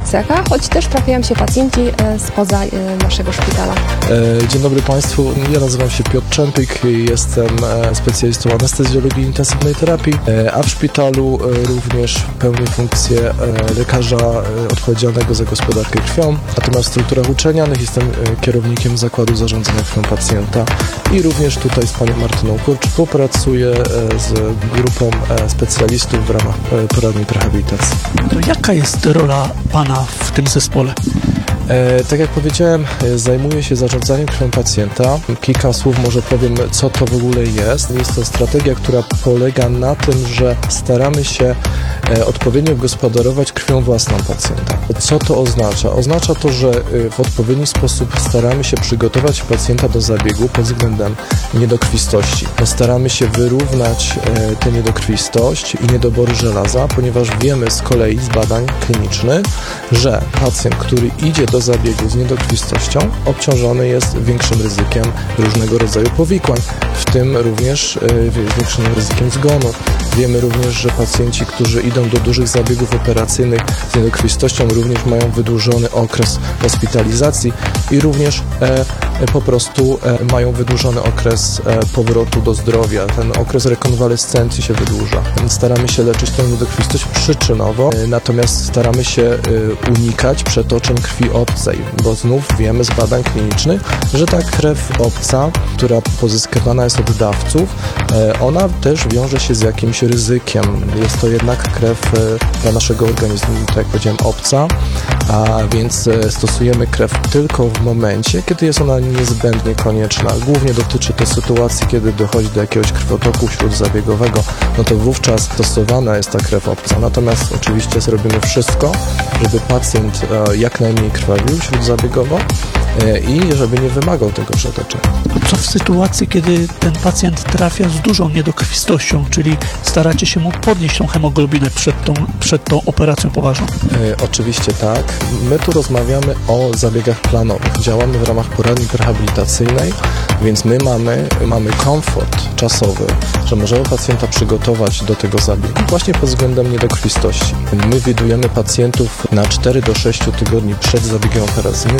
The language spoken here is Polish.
cecha, choć też trafiają się pacjenci spoza naszego szpitala. Dzień dobry Państwu, ja nazywam się Piotr Czempik, jestem specjalistą anestezjologii i intensywnej terapii, a w szpitalu również pełnię funkcję lekarza odpowiedzialnego za gospodarkę krwią, natomiast w strukturach uczelnianych jestem kierownikiem Zakładu Zarządzania Krwią Pacjenta i również tutaj z panią Martyną Kurcz współpracuję z grupą specjalistów w ramach poradni rehabilitacji. To jaka jest rola Pana w tym zespole? Tak jak powiedziałem, zajmuję się zarządzaniem krwią pacjenta. Kilka słów może powiem, co to w ogóle jest. Jest to strategia, która polega na tym, że staramy się odpowiednio gospodarować krwią własną pacjenta. Co to oznacza? Oznacza to, że w odpowiedni sposób staramy się przygotować pacjenta do zabiegu pod względem niedokrwistości. Staramy się wyrównać tę niedokrwistość i niedobory żelaza, ponieważ wiemy z kolei z badań klinicznych, że pacjent, który idzie do zabiegu z niedokrwistością, obciążony jest większym ryzykiem różnego rodzaju powikłań, w tym również większym ryzykiem zgonu. Wiemy również, że pacjenci, którzy idą do dużych zabiegów operacyjnych z niedokrwistością, również mają wydłużony okres hospitalizacji i również po prostu mają wydłużony okres powrotu do zdrowia. Ten okres rekonwalescencji się wydłuża. Więc staramy się leczyć tę niedokrwistość przyczynowo, natomiast staramy się unikać przetoczeń krwi obcej, bo znów wiemy z badań klinicznych, że ta krew obca, która pozyskiwana jest od dawców, ona też wiąże się z jakimś ryzykiem. Jest to jednak krew dla naszego organizmu, tak jak powiedziałem, obca, a więc stosujemy krew tylko w momencie, kiedy jest ona niezbędnie konieczna. Głównie dotyczy to sytuacji, kiedy dochodzi do jakiegoś krwotoku śródzabiegowego, no to wówczas stosowana jest ta krew obca. Natomiast oczywiście zrobimy wszystko, żeby pacjent jak najmniej krwawił śródzabiegowo i żeby nie wymagał tego przeteczenia. Co w sytuacji, kiedy ten pacjent trafia z dużą niedokrwistością, czyli staracie się mu podnieść tą hemoglobinę przed tą operacją poważną? Oczywiście tak. My tu rozmawiamy o zabiegach planowych. Działamy w ramach poradni rehabilitacyjnej, więc my mamy komfort czasowy, że możemy pacjenta przygotować do tego zabiegu właśnie pod względem niedokrwistości. My widujemy pacjentów na 4 do 6 tygodni przed zabiegiem operacyjnym,